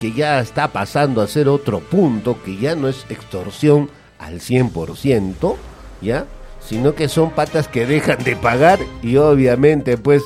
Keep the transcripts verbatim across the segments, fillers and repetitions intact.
que ya está pasando a ser otro punto, que ya no es extorsión al cien por ciento, ¿ya? Sino que son patas que dejan de pagar y obviamente pues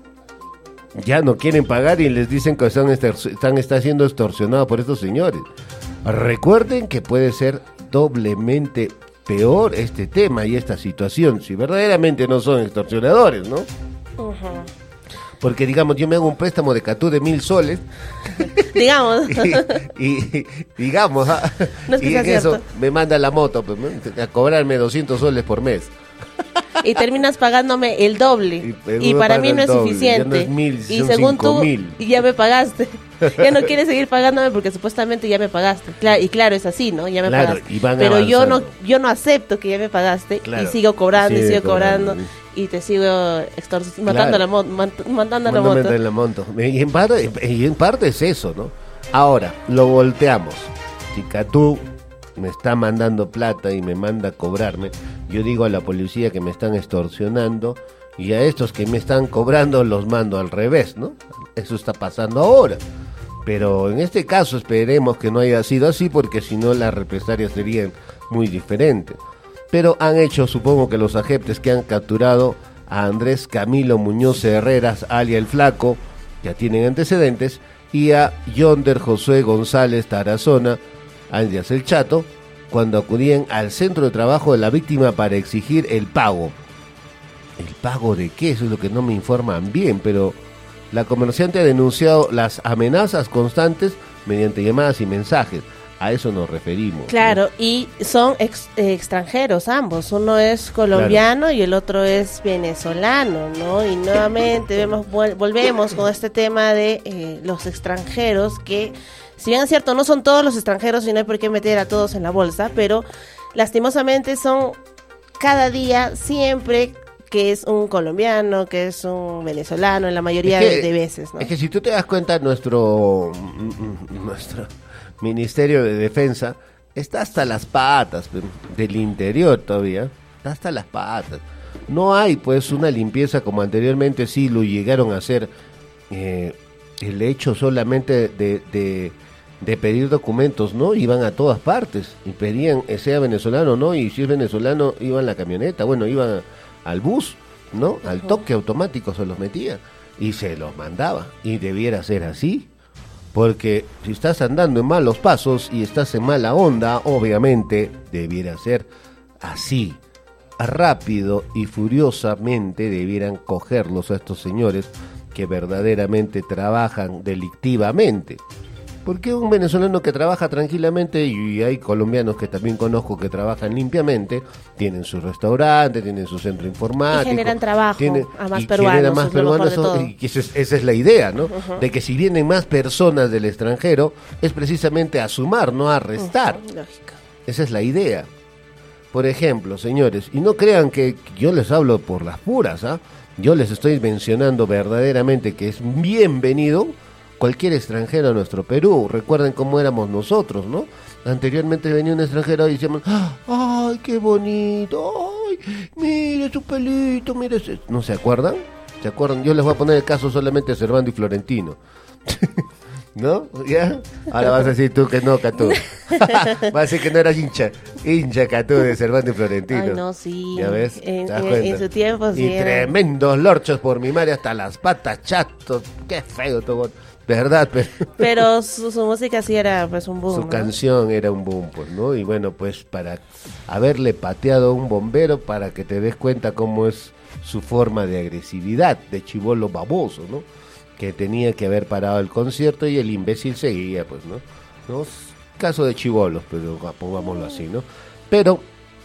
ya no quieren pagar y les dicen que están, están está siendo extorsionados por estos señores. Recuerden que puede ser doblemente peor este tema y esta situación si verdaderamente no son extorsionadores, ¿no? Uh-huh. Porque digamos, yo me hago un préstamo de Catú de mil soles. Digamos. y, y digamos, ¿ah? No es que y sea en eso cierto. me manda la moto pues, ¿no? a cobrarme doscientos soles por mes. Y terminas pagándome el doble. Y, Y, para mí no es doble. suficiente. Ya no es mil, y son según cinco tú, mil. ya me pagaste. Ya no quieres seguir pagándome porque supuestamente ya me pagaste. Claro, y claro, es así, ¿no? Ya me Claro, pagaste. y van Pero yo no, avanzando. yo no acepto que ya me pagaste. Claro. Y sigo cobrando y Sigue sigo cobrando. cobrando. Y te sigo extors- matando Claro. la moto, man- mandando la Mándame moto. en la moto. Y en, parte, y en parte es eso, ¿no? Ahora, lo volteamos. Si Catú me está mandando plata y me manda a cobrarme, yo digo a la policía que me están extorsionando y a estos que me están cobrando los mando al revés, ¿no? Eso está pasando ahora. Pero en este caso esperemos que no haya sido así porque si no las represalias serían muy diferentes. Pero han hecho, supongo que los agentes que han capturado a Andrés Camilo Muñoz Herreras, alias El Flaco, ya tienen antecedentes, y a Yonder Josué González Tarazona, alias El Chato, cuando acudían al centro de trabajo de la víctima para exigir el pago. ¿El pago de qué? Eso es lo que no me informan bien, pero la comerciante ha denunciado las amenazas constantes mediante llamadas y mensajes. A eso nos referimos. Claro, ¿no? y son ex- eh, extranjeros ambos. Uno es colombiano claro. y el otro es venezolano, ¿no? Y nuevamente vemos vol- volvemos con este tema de eh, los extranjeros que, si bien es cierto, no son todos los extranjeros y no hay por qué meter a todos en la bolsa, pero lastimosamente son cada día siempre que es un colombiano, que es un venezolano en la mayoría es que, de veces, ¿no? Es que si tú te das cuenta, nuestro nuestro Ministerio de Defensa está hasta las patas del interior todavía, está hasta las patas. No hay pues una limpieza como anteriormente sí lo llegaron a hacer. Eh, el hecho solamente de, de, de pedir documentos, ¿no? Iban a todas partes y pedían, sea venezolano, ¿no? Y si es venezolano, iban a la camioneta, bueno, iban al bus, ¿no? Al toque automático se los metía y se los mandaba. Y debiera ser así. Porque si estás andando en malos pasos y estás en mala onda, obviamente debiera ser así. Rápido y furiosamente debieran cogerlos a estos señores que verdaderamente trabajan delictivamente. Porque un venezolano que trabaja tranquilamente, y hay colombianos que también conozco que trabajan limpiamente, tienen su restaurante, tienen su centro informático. Y generan trabajo tienen, a más y peruanos, más es lo mejor peruanos de son, todo. y esa es, esa es la idea, ¿no? Uh-huh. De que si vienen más personas del extranjero, es precisamente a sumar, no a restar. Uh-huh. Lógico. Esa es la idea. Por ejemplo, señores, y no crean que yo les hablo por las puras, ¿ah? Yo les estoy mencionando verdaderamente que es bienvenido cualquier extranjero a nuestro Perú. Recuerden cómo éramos nosotros, ¿no? Anteriormente venía un extranjero y decíamos, ¡ay, qué bonito! ¡Ay, mire su pelito! Mire ese... ¿No se acuerdan? ¿Se acuerdan? Yo les voy a poner el caso solamente de Servando y Florentino. ¿No? ¿Ya? Ahora vas a decir tú que no, Catú. Vas a decir que no eras hincha, hincha Catú de Servando y Florentino. Ay, no, sí. ¿Ya ves? En, ¿Te das en, cuenta? en su tiempo, sí. Y era... tremendos lorchos por mi madre, hasta las patas, chatos. Qué feo todo. ¿Verdad? Pero, Pero su, su música sí era pues un boom, su ¿no? canción era un boom, pues, ¿no? Y bueno, pues para haberle pateado a un bombero para que te des cuenta cómo es su forma de agresividad, de chibolo baboso, ¿no? Que tenía que haber parado el concierto y el imbécil seguía, pues, ¿no? ¿No? Caso de chibolos, pero pongámoslo así, ¿no? Pero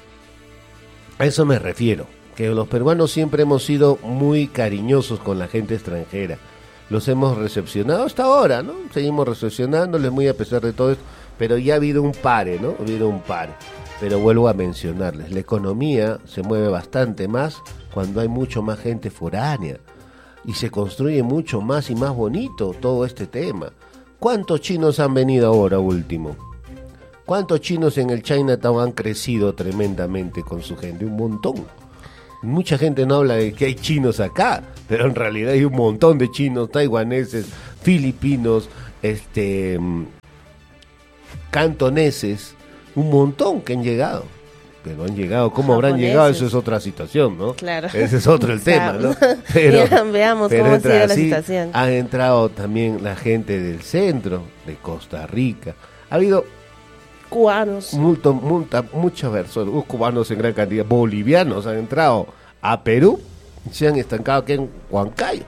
a eso me refiero, que los peruanos siempre hemos sido muy cariñosos con la gente extranjera. Los hemos recepcionado hasta ahora, ¿no? Seguimos recepcionándoles muy a pesar de todo esto, pero ya ha habido un pare, ¿no? Ha habido un pare. Pero vuelvo a mencionarles, la economía se mueve bastante más cuando hay mucho más gente foránea. Y se construye mucho más y más bonito todo este tema. ¿Cuántos chinos han venido ahora último? ¿Cuántos chinos en el Chinatown han crecido tremendamente con su gente? Un montón. Mucha gente no habla de que hay chinos acá, pero en realidad hay un montón de chinos, taiwaneses, filipinos, este cantoneses, un montón que han llegado. Pero han llegado, ¿cómo habrán llegado? Eso es otra situación, ¿no? Claro. Ese es otro el tema, ¿no? Pero, ya, veamos pero cómo sigue la así, situación. Ha entrado también la gente del centro, de Costa Rica. Ha habido cubanos. Mucho, mucha, muchas personas, uh, cubanos en gran cantidad, bolivianos han entrado a Perú y se han estancado aquí en Huancayo.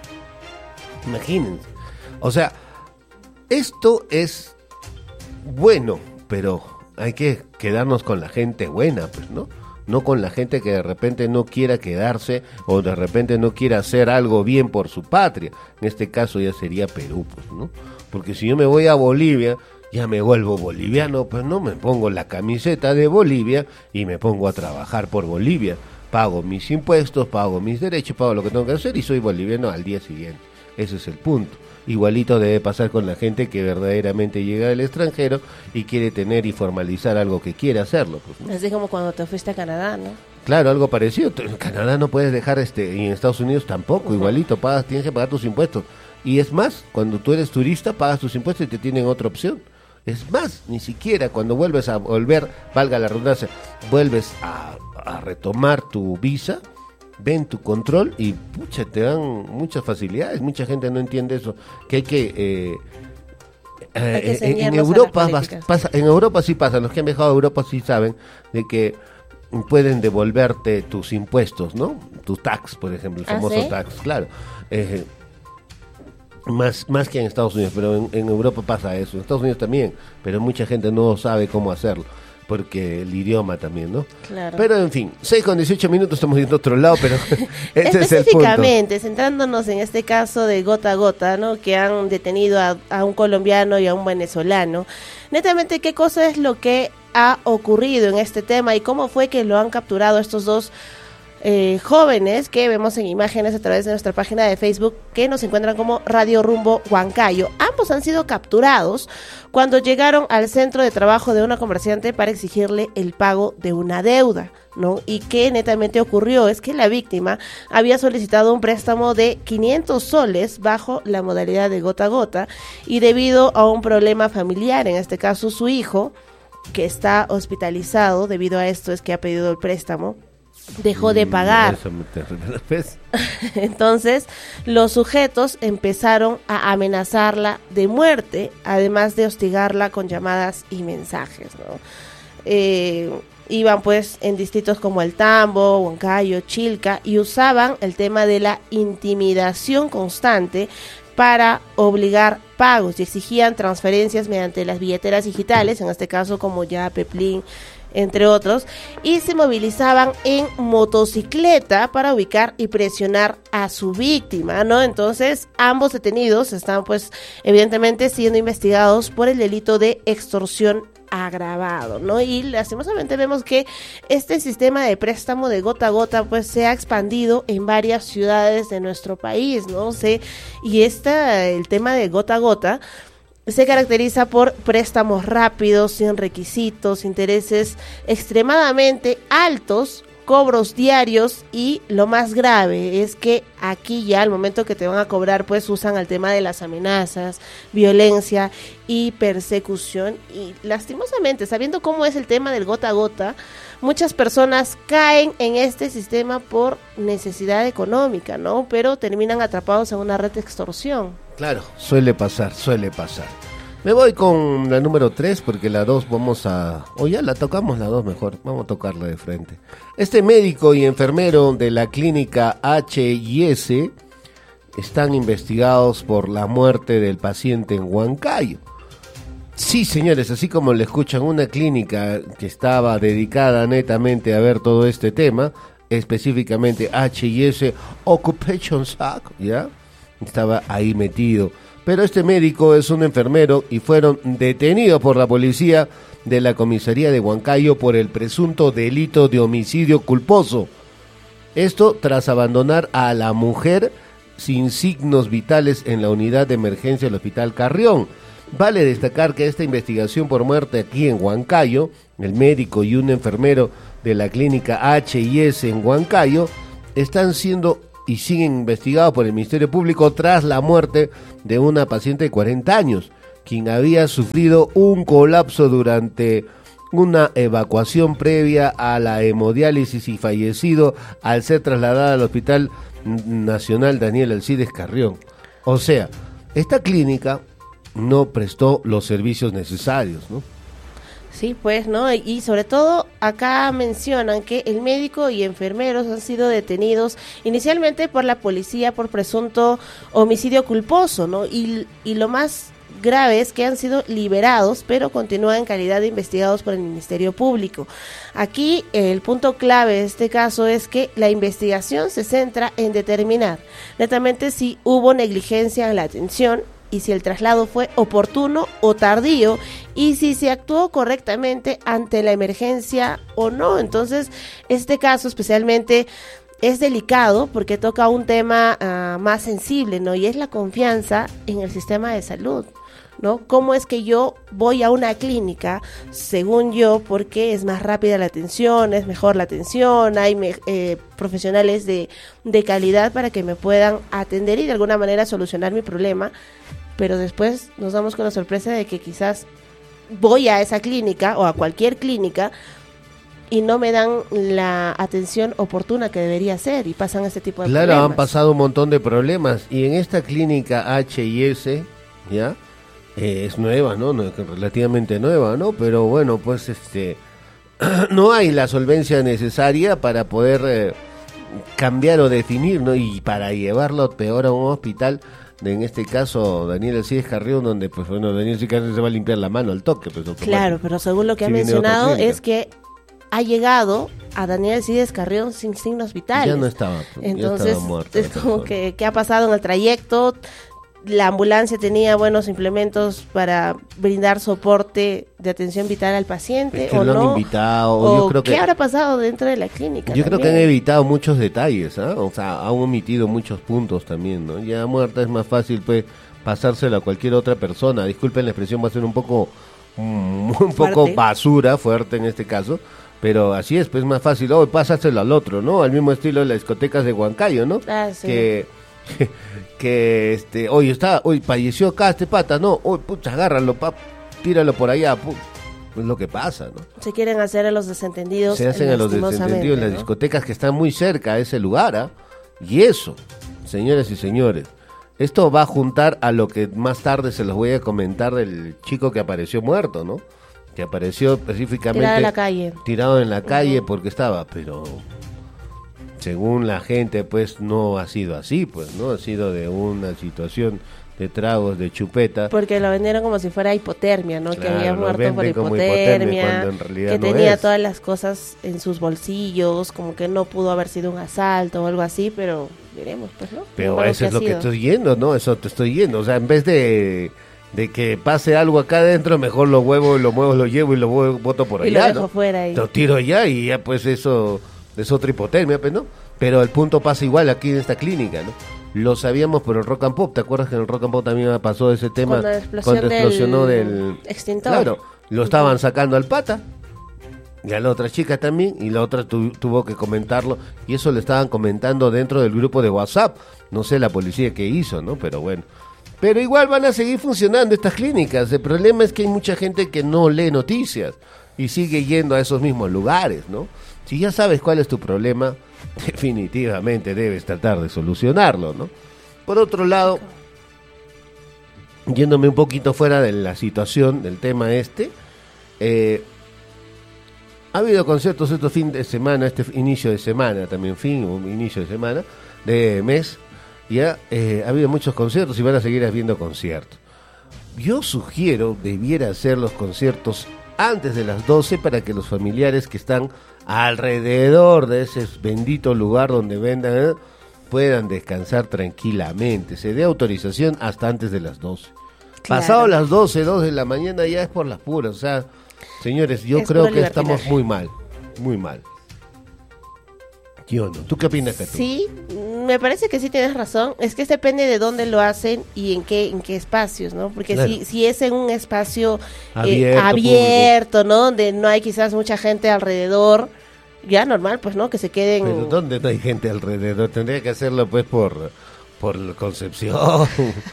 Imagínense. O sea, esto es bueno, pero hay que quedarnos con la gente buena, pues, ¿no? No con la gente que de repente no quiera quedarse o de repente no quiera hacer algo bien por su patria. En este caso ya sería Perú, pues, ¿no? Porque si yo me voy a Bolivia, ya me vuelvo boliviano, pues no me pongo la camiseta de Bolivia y me pongo a trabajar por Bolivia. Pago mis impuestos, pago mis derechos, pago lo que tengo que hacer y soy boliviano al día siguiente. Ese es el punto. Igualito debe pasar con la gente que verdaderamente llega del extranjero y quiere tener y formalizar algo que quiere hacerlo. Pues, ¿no? Así como cuando te fuiste a Canadá, ¿no? Claro, algo parecido. En Canadá no puedes dejar, este y en Estados Unidos tampoco, uh-huh. Igualito, pagas, tienes que pagar tus impuestos. Y es más, cuando tú eres turista, pagas tus impuestos y te tienen otra opción. Es más, ni siquiera cuando vuelves a volver, valga la redundancia, vuelves a, a retomar tu visa, ven tu control y pucha, te dan muchas facilidades. Mucha gente no entiende eso, que hay que eh, hay que eh, en, en Europa pasa, en Europa sí pasa, los que han viajado a Europa sí saben de que pueden devolverte tus impuestos, ¿no? Tu tax, por ejemplo, el famoso ¿Ah, sí? tax, claro. Eh, más más que en Estados Unidos, pero en, en Europa pasa eso, en Estados Unidos también, pero mucha gente no sabe cómo hacerlo. Porque el idioma también, ¿no? Claro. Pero en fin, seis con dieciocho minutos, estamos yendo a otro lado, pero este es el punto. Específicamente, centrándonos en este caso de Gota a Gota, ¿no? Que han detenido a, a un colombiano y a un venezolano. Netamente, ¿qué cosa es lo que ha ocurrido en este tema y cómo fue que lo han capturado estos dos eh, jóvenes que vemos en imágenes a través de nuestra página de Facebook, que nos encuentran como Radio Rumbo Huancayo? Ambos han sido capturados cuando llegaron al centro de trabajo de una comerciante para exigirle el pago de una deuda, ¿no? Y que netamente ocurrió es que la víctima había solicitado un préstamo de quinientos soles bajo la modalidad de gota a gota, y debido a un problema familiar, en este caso su hijo, que está hospitalizado, debido a esto es que ha pedido el préstamo, dejó de pagar. Entonces los sujetos empezaron a amenazarla de muerte, además de hostigarla con llamadas y mensajes, ¿no? Eh, iban pues en distritos como El Tambo, Huancayo, Chilca, y usaban el tema de la intimidación constante para obligar pagos y exigían transferencias mediante las billeteras digitales, en este caso como Yape, Plin, entre otros, y se movilizaban en motocicleta para ubicar y presionar a su víctima, ¿no? Entonces, ambos detenidos están, pues, evidentemente siendo investigados por el delito de extorsión agravado, ¿no? Y lastimosamente vemos que este sistema de préstamo de gota a gota, pues, se ha expandido en varias ciudades de nuestro país, ¿no? Se, y esta, el tema de gota a gota se caracteriza por préstamos rápidos, sin requisitos, intereses extremadamente altos, cobros diarios, y lo más grave es que aquí ya al momento que te van a cobrar pues usan el tema de las amenazas, violencia y persecución, y lastimosamente, sabiendo cómo es el tema del gota a gota, muchas personas caen en este sistema por necesidad económica, ¿no? Pero terminan atrapados en una red de extorsión. Claro, suele pasar, suele pasar. Me voy con la número tres porque la dos vamos a... O ya la tocamos la dos mejor, vamos a tocarla de frente. Este médico y enfermero de la clínica H I S están investigados por la muerte del paciente en Huancayo. Sí, señores, así como le escuchan, una clínica que estaba dedicada netamente a ver todo este tema, específicamente H I S Occupation Sac, ¿ya? Estaba ahí metido. Pero este médico es un enfermero y fueron detenidos por la policía de la comisaría de Huancayo por el presunto delito de homicidio culposo. Esto tras abandonar a la mujer sin signos vitales en la unidad de emergencia del Hospital Carrión. Vale destacar que esta investigación por muerte aquí en Huancayo, el médico y un enfermero de la clínica H I S en Huancayo, están siendo y siguen investigados por el Ministerio Público tras la muerte de una paciente de cuarenta años, quien había sufrido un colapso durante una evacuación previa a la hemodiálisis y fallecido al ser trasladada al Hospital Nacional Daniel Alcides Carrión. O sea, esta clínica no prestó los servicios necesarios, ¿no? Sí, pues, ¿no? Y sobre todo acá mencionan que el médico y enfermeros han sido detenidos inicialmente por la policía por presunto homicidio culposo, ¿no? Y, y lo más grave es que han sido liberados, pero continúan en calidad de investigados por el Ministerio Público. Aquí el punto clave de este caso es que la investigación se centra en determinar netamente si hubo negligencia en la atención y si el traslado fue oportuno o tardío y si se actuó correctamente ante la emergencia o no. Entonces, este caso especialmente es delicado porque toca un tema uh, más sensible, ¿no? Y es la confianza en el sistema de salud, ¿no? ¿Cómo es que yo voy a una clínica, según yo, porque es más rápida la atención, es mejor la atención, hay me, eh, profesionales de, de calidad para que me puedan atender y de alguna manera solucionar mi problema, pero después nos damos con la sorpresa de que quizás voy a esa clínica o a cualquier clínica y no me dan la atención oportuna que debería ser y pasan este tipo de claro, problemas. Claro, han pasado un montón de problemas y en esta clínica H I S, ¿ya? Eh, es nueva, ¿no? ¿no? Relativamente nueva, ¿no? Pero bueno, pues este no hay la solvencia necesaria para poder eh, cambiar o definir, ¿no? Y para llevarlo peor a un hospital, de, en este caso Daniel Alcides Carrión, donde pues bueno, Daniel Alcides Carrión se va a limpiar la mano al toque. Pues, claro, pero según lo que si ha mencionado es que ha llegado a Daniel Alcides Carrión sin signos vitales. Ya no estaba, entonces ya estaba muerto, es como que qué ha pasado en el trayecto. La ambulancia tenía buenos implementos para brindar soporte de atención vital al paciente, es que o lo no, han invitado, o yo creo qué que, habrá pasado dentro de la clínica. Yo también. creo que han evitado muchos detalles, ¿eh? O sea, han omitido muchos puntos también, ¿no? Ya muerta es más fácil, pues, pasárselo a cualquier otra persona. Disculpen la expresión, va a ser un poco, un, un poco basura, fuerte en este caso. Pero así es, pues es más fácil, oh, pásárselo al otro, ¿no? Al mismo estilo de las discotecas de Huancayo, ¿no? Ah, sí. Que, que, que, este, oye, está, hoy falleció acá este pata, no, oye, pucha, agárralo, pap, tíralo por allá, pu, es lo que pasa, ¿no? Se quieren hacer a los desentendidos. Se hacen a los desentendidos en las ¿no? discotecas que están muy cerca a ese lugar, ¿ah? ¿eh? Y eso, señoras y señores, esto va a juntar a lo que más tarde se los voy a comentar del chico que apareció muerto, ¿no? Que apareció específicamente tirado en la calle, tirado en la calle uh-huh. porque estaba, pero según la gente pues no ha sido así, pues no ha sido de una situación de tragos, de chupeta. Porque lo vendieron como si fuera hipotermia, ¿no? Claro, que había muerto por hipotermia, hipotermia que no tenía es. todas las cosas en sus bolsillos, como que no pudo haber sido un asalto o algo así, pero veremos, pues, ¿no? Pero eso es lo que estoy yendo, ¿no? Eso te estoy yendo, o sea, en vez de de que pase algo acá adentro, mejor lo huevo, lo muevo, lo llevo y lo boto por allá, y lo dejo ¿no? fuera ahí. Lo tiro allá y ya pues eso es otra hipotermia, pues, ¿no? Pero el punto pasa igual aquí en esta clínica, ¿no? Lo sabíamos por el Rock and Pop, ¿te acuerdas que en el Rock and Pop también pasó ese tema? Cuando, explosión cuando explosionó del, del extintor. Claro, lo estaban sacando al pata y a la otra chica también, y la otra tu, tuvo que comentarlo, y eso le estaban comentando dentro del grupo de WhatsApp. No sé la policía qué hizo, ¿no? Pero bueno. Pero igual van a seguir funcionando estas clínicas. El problema es que hay mucha gente que no lee noticias y sigue yendo a esos mismos lugares, ¿no? Si ya sabes cuál es tu problema, definitivamente debes tratar de solucionarlo, ¿no? Por otro lado, yéndome un poquito fuera de la situación, del tema este, eh, ha habido conciertos este fin de semana, este inicio de semana, también fin, un inicio de semana, de mes, ya eh, ha habido muchos conciertos y van a seguir habiendo conciertos. Yo sugiero, debiera hacer los conciertos antes de las doce para que los familiares que están alrededor de ese bendito lugar donde vendan eh, puedan descansar tranquilamente. Se dé autorización hasta antes de las doce. Claro. Pasado las doce, dos de la mañana ya es por las puras. O sea, señores, yo es creo que estamos muy mal, muy mal. ¿Yo no? ¿Tú qué opinas, Petu? Sí, me parece que sí tienes razón. Es que depende de dónde lo hacen y en qué en qué espacios, ¿no? Porque claro. si si es en un espacio abierto, eh, abierto ¿no? Donde no hay quizás mucha gente alrededor, ya normal, pues, ¿no? Que se queden... Pero ¿dónde no hay gente alrededor? Tendría que hacerlo, pues, por... por Concepción,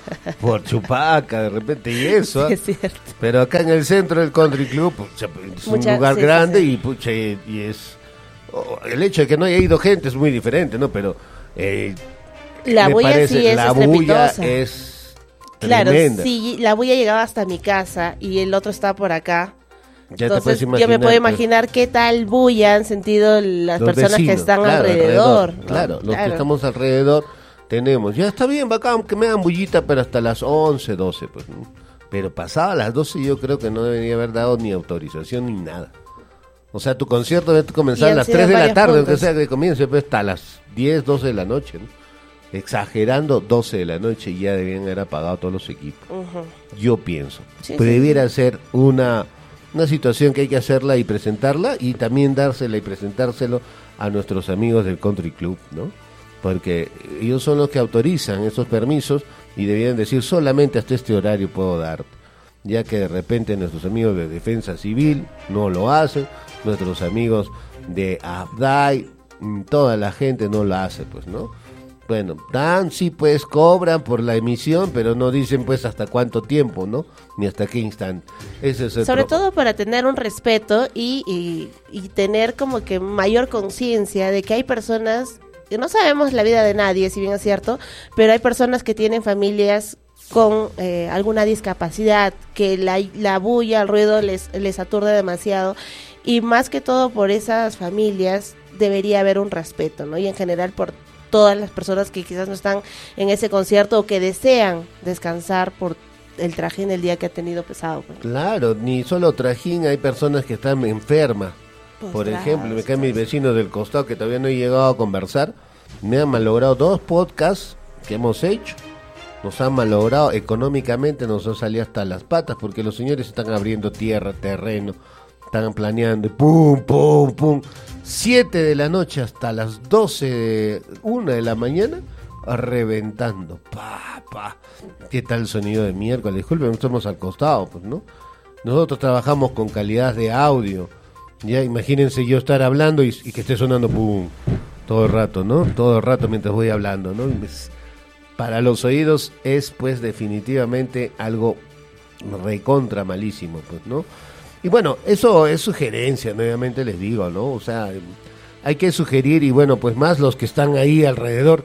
por Chupaca, de repente, y eso. Sí, es cierto. Pero acá en el centro del Country Club, pucha, es Mucha, un lugar sí, grande sí, sí. y pucha, y, y es... oh, el hecho de que no haya ido gente es muy diferente, ¿no? Pero... Eh, la me bulla parece, sí es la bulla estrepitosa. es Claro, tremenda. si la bulla llegaba hasta mi casa y el otro está por acá, Ya te entonces puedes yo imaginar, me puedo pues, imaginar qué tal bulla han sentido las los personas vecinos, que están claro, alrededor. ¿no? Claro, los Claro. que estamos alrededor tenemos. Ya está bien, bacán, que me hagan bullita, pero hasta las once, doce, pues. ¿no? Pero pasaba las doce yo creo que no debería haber dado ni autorización ni nada. O sea, tu concierto debe comenzar Y a han las sido tres de la varios tarde, aunque puntos. sea que comience, pero hasta las diez, doce de la noche, ¿no? Exagerando, doce de la noche y ya debían haber apagado todos los equipos. Ujú. Yo pienso. Sí, Pero sí, debiera ser una, una situación que hay que hacerla y presentarla y también dársela y presentárselo a nuestros amigos del Country Club, ¿no? Porque ellos son los que autorizan esos permisos y debieran decir solamente hasta este horario puedo dar, ya que de repente nuestros amigos de Defensa Civil no lo hacen, nuestros amigos de A F D A I, toda la gente no lo hace, pues, ¿no? Bueno, dan, sí, pues cobran por la emisión, pero no dicen pues hasta cuánto tiempo, ¿no? Ni hasta qué instante. Ese es el Sobre pro- todo para tener un respeto y, y, y tener como que mayor conciencia de que hay personas, que no sabemos la vida de nadie, si bien es cierto, pero hay personas que tienen familias con eh, alguna discapacidad, que la, la bulla, el ruido les, les aturde demasiado, y más que todo por esas familias debería haber un respeto, ¿no? Y en general por todas las personas que quizás no están en ese concierto o que desean descansar por el trajín del día que ha tenido pesado. Pues. Claro, ni solo trajín, hay personas que están enfermas. Por Postradas, ejemplo, me caen mis pues. vecinos del costado que todavía no he llegado a conversar. Me han malogrado dos podcasts que hemos hecho. Nos han malogrado económicamente, nos han salido hasta las patas porque los señores están abriendo tierra, terreno, están planeando y pum, pum, pum. Siete de la noche hasta las doce, de, una de la mañana, reventando. Pa, pa. ¿Qué tal el sonido de miércoles? Disculpen, estamos al costado, pues, ¿no? Nosotros trabajamos con calidad de audio. Ya, imagínense yo estar hablando y, y que esté sonando pum, todo el rato, ¿no? Todo el rato mientras voy hablando, ¿no? Es, para los oídos es, pues, definitivamente algo recontra malísimo, pues, ¿no? Y bueno, eso es sugerencia, nuevamente les digo, ¿no? O sea, hay que sugerir y bueno, pues más los que están ahí alrededor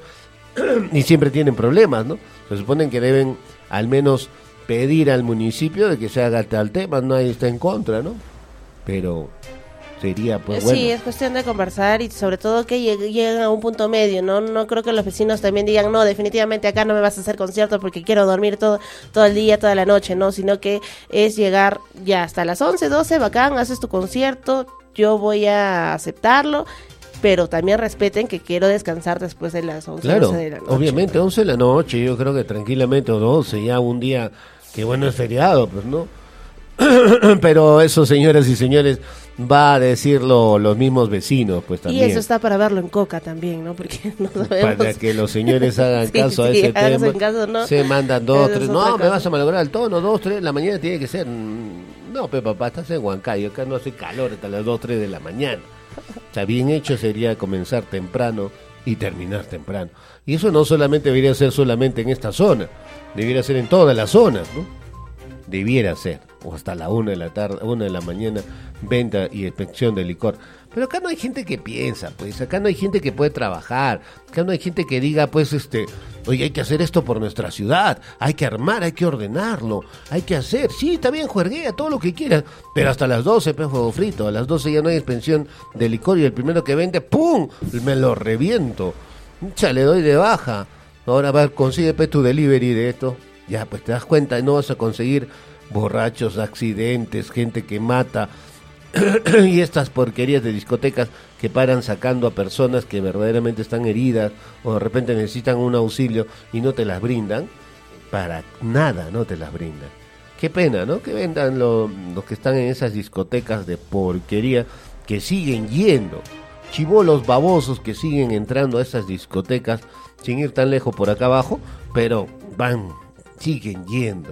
y siempre tienen problemas, ¿no? Se suponen que deben al menos pedir al municipio de que se haga tal tema, nadie está en contra, ¿no? Pero sería, pues bueno. Sí, es cuestión de conversar y sobre todo que lleg- lleguen a un punto medio, ¿no? No creo que los vecinos también digan, no, definitivamente acá no me vas a hacer concierto porque quiero dormir todo todo el día, toda la noche, ¿no? Sino que es llegar ya hasta las once, doce, bacán, haces tu concierto, yo voy a aceptarlo, pero también respeten que quiero descansar después de las once, Claro, doce de la noche. obviamente, once de la noche, yo creo que tranquilamente, o doce, ya un día, que bueno, es feriado, pues, ¿no? Pero eso, señoras y señores, va a decirlo los mismos vecinos, pues Y también. eso está para verlo en Coca también, ¿no? Porque no sabemos. Para que los señores hagan Sí, caso a sí, ese hagan tema. caso, ¿no? Se mandan dos, Eso es tres. otra No, me cosa. vas a malograr el tono, dos, tres. La mañana tiene que ser. mm, No, pe papá, estás en Huancayo. Acá no hace calor hasta las dos, tres de la mañana. O sea, bien hecho sería comenzar temprano y terminar temprano. Y eso no solamente debería ser solamente en esta zona, debería ser en todas las zonas, ¿no? Debiera ser, o hasta la una de la tarde, una de la mañana, venta y inspección de licor. Pero acá no hay gente que piensa, pues, acá no hay gente que puede trabajar, acá no hay gente que diga, pues, este, oye, hay que hacer esto por nuestra ciudad, hay que armar, hay que ordenarlo, hay que hacer, sí, está bien, juerguea, todo lo que quieras, pero hasta las doce, pues, fuego frito, a las doce ya no hay expensión de licor y el primero que vende, ¡pum!, me lo reviento, ya le doy de baja, ahora va, consigue, pues, tu delivery de esto. Ya, pues te das cuenta, no vas a conseguir borrachos, accidentes, gente que mata y estas porquerías de discotecas que paran sacando a personas que verdaderamente están heridas o de repente necesitan un auxilio y no te las brindan. Para nada no te las brindan. Qué pena, ¿no? Que vendan lo- los que están en esas discotecas de porquería que siguen yendo. Chibolos babosos que siguen entrando a esas discotecas sin ir tan lejos por acá abajo, pero van... siguen yendo.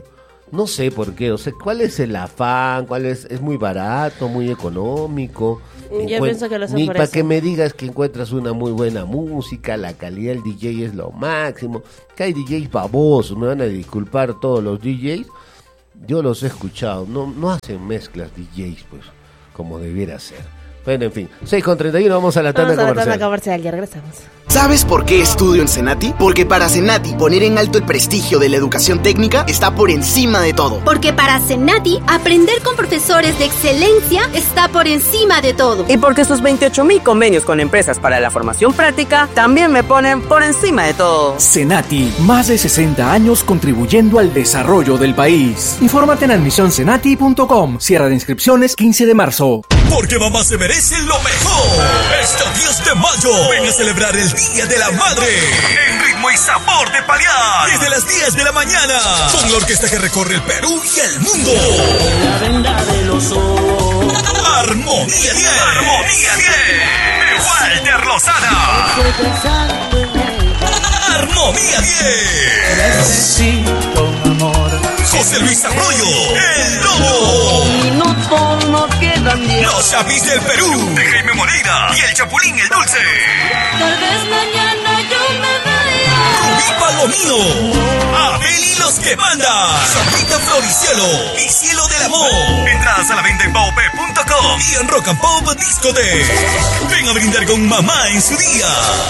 No sé por qué, o sea, ¿cuál es el afán? ¿Cuál es? ¿Es muy barato, muy económico? Yo Encuent- pienso que lo hacen Ni por para eso. que me digas que encuentras una muy buena música, la calidad del D J es lo máximo. Que hay D Js babosos, me van a disculpar todos los D Js. Yo los he escuchado, no, no hacen mezclas D Js, pues, como debiera ser. Bueno, en fin, seis con treinta y uno, vamos a la tanda Vamos a la comercial. tanda comercial, ya regresamos. ¿Sabes por qué estudio en Senati? Porque para Senati poner en alto el prestigio de la educación técnica está por encima de todo. Porque para Senati, aprender con profesores de excelencia está por encima de todo. Y porque sus veintiocho mil convenios con empresas para la formación práctica también me ponen por encima de todo. Senati, más de sesenta años contribuyendo al desarrollo del país. Infórmate en admisión senati punto com. Cierre de inscripciones quince de marzo. Porque mamá se merece lo mejor. Este diez de mayo, ven a celebrar el Día de la Madre en ritmo y sabor de Paliar. Desde las diez de la mañana, con la orquesta que recorre el Perú y el mundo. La venda de los ojos. Armonía diez. Armonía diez. Walter Lozada. Estoy pensando en ella. Armonía diez. Necesito un amor. José Luis Arroyo, el Lobo. Minutos no quedan diez. Los Chavis del Perú, de Jaime Moreira y el Chapulín el Dulce. Tal vez mañana yo me vaya. Rubí Palomino, Abel y los que mandan, Sabrita Floricielo y Cielo del Amor. Entradas a la venta en baope punto com y en Rock and Pop Discoteque. Ven a brindar con mamá en su día.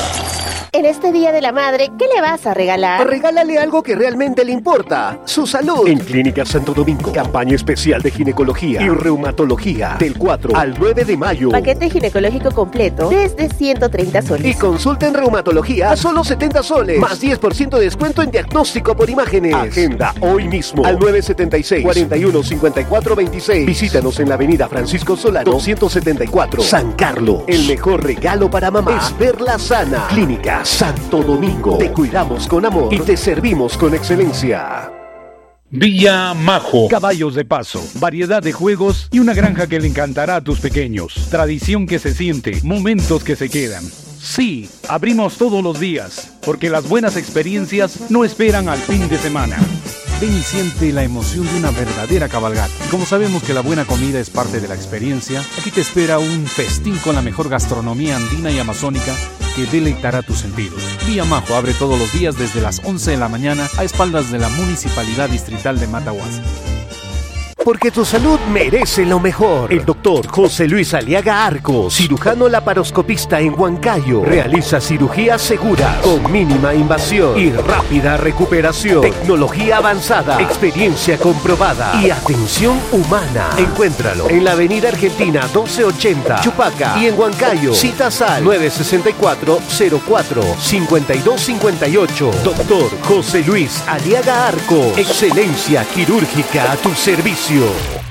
En este Día de la Madre, ¿qué le vas a regalar? Regálale algo que realmente le importa, su salud. En Clínica Santo Domingo, campaña especial de ginecología y reumatología del cuatro al nueve de mayo. Paquete ginecológico completo desde ciento treinta soles. Y consulta en reumatología a solo setenta soles. Más diez por ciento de descuento en diagnóstico por imágenes. Agenda hoy mismo al nueve setenta y seis, cuarenta y uno, cincuenta y cuatro veintiséis. Visítanos en la avenida Francisco Solano doscientos setenta y cuatro, San Carlos. El mejor regalo para mamá es verla sana. Clínica Santo Domingo. Te cuidamos con amor y te servimos con excelencia. Villa Majo. Caballos de paso, variedad de juegos y una granja que le encantará a tus pequeños. Tradición que se siente, momentos que se quedan. Sí, abrimos todos los días, porque las buenas experiencias no esperan al fin de semana. Ven y siente la emoción de una verdadera cabalgata. Y como sabemos que la buena comida es parte de la experiencia, aquí te espera un festín con la mejor gastronomía andina y amazónica que deleitará tus sentidos. Villa Majo abre todos los días desde las once de la mañana a espaldas de la Municipalidad Distrital de Matahuasi. Porque tu salud merece lo mejor. El doctor José Luis Aliaga Arcos, cirujano laparoscopista en Huancayo, realiza cirugías seguras, con mínima invasión y rápida recuperación. Tecnología avanzada, experiencia comprobada y atención humana. Encuéntralo en la avenida Argentina doce ochenta, Chupaca, y en Huancayo. Citas al nueve sesenta y cuatro, cero cuatro, cincuenta y dos cincuenta y ocho. Doctor José Luis Aliaga Arcos, excelencia quirúrgica a tu servicio.